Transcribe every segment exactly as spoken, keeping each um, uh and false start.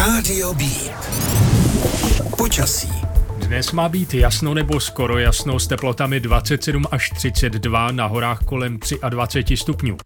Rádio Beat. Počasí. Dnes má být jasno nebo skoro jasno s teplotami dvacet sedm až třicet dva, na horách kolem dvacet tři stupňů.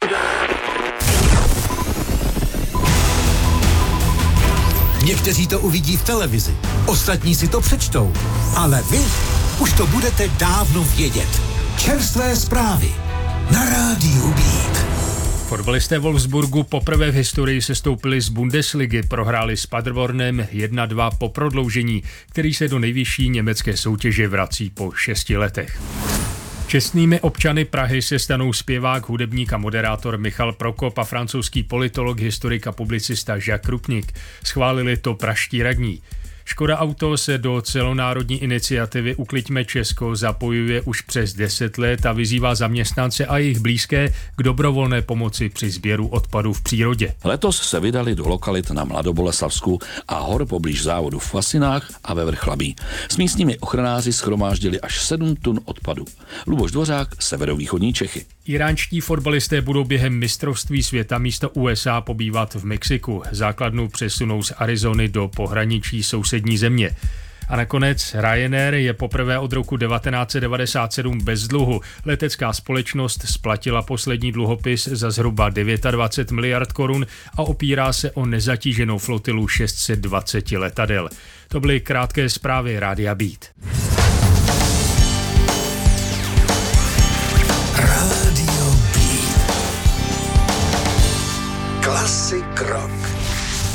Někteří to uvidí v televizi, ostatní si to přečtou, ale vy už to budete dávno vědět. Čerstvé zprávy na Rádiu Beat. Fotbalisté Wolfsburgu poprvé v historii sestoupili z Bundesligy, prohráli s Paderbornem jedna dva po prodloužení, který se do nejvyšší německé soutěže vrací po šesti letech. Čestnými občany Prahy se stanou zpěvák, hudebník a moderátor Michal Prokop a francouzský politolog, historik a publicista Jacques Krupnik. Schválili to pražští radní. Škoda Auto se do celonárodní iniciativy Ukliďme Česko zapojuje už přes deset let a vyzývá zaměstnance a jejich blízké k dobrovolné pomoci při sběru odpadu v přírodě. Letos se vydali do lokalit na Mladoboleslavsku a hor poblíž závodu v Fasinách a ve Vrchlabí. S místními ochranáři shromáždili až sedm tun odpadu. Luboš Dvořák, severovýchodní Čechy. Iránští fotbalisté budou během mistrovství světa místo U S A pobývat v Mexiku. Základnu přesunou z Arizony do pohraničí sousední země. A nakonec Ryanair je poprvé od roku devatenáct set devadesát sedm bez dluhu. Letecká společnost splatila poslední dluhopis za zhruba dvacet devět miliard korun a opírá se o nezatíženou flotilu šest set dvacet letadel. To byly krátké zprávy Rádia Beat. Rádio Beat. Klasik rock.